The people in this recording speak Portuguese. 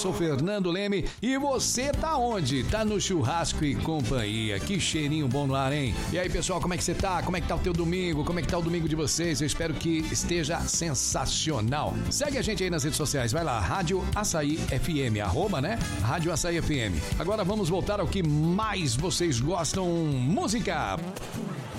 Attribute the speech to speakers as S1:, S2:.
S1: sou Fernando Leme e você tá onde? Tá no Churrasco e Companhia. Que cheirinho bom no ar, hein? E aí, pessoal, como é que você tá? Como é que tá o teu domingo? Como é que tá o domingo de vocês? Eu espero que esteja sensacional. Segue a gente aí nas redes sociais, vai lá, Rádio Açaí FM, @ Rádio Açaí FM. Agora vamos voltar ao que mais vocês gostam, música.